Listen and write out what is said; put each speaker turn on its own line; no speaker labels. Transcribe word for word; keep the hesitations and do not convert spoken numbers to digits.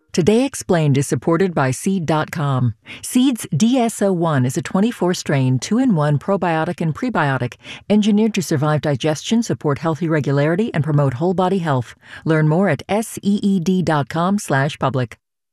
Today Explained is supported by Seed dot com. Seed's D S O one is a twenty-four strain, two in one probiotic and prebiotic, engineered to survive digestion, support healthy regularity, and promote whole body health. Learn more at seed dot com slash public.